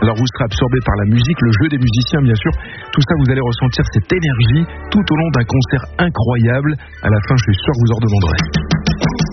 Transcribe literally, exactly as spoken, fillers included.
Alors vous serez absorbé par la musique, le jeu des musiciens bien sûr. Tout ça, vous allez ressentir cette énergie tout au long d'un concert incroyable. À la fin, je suis sûr que vous en redemanderez.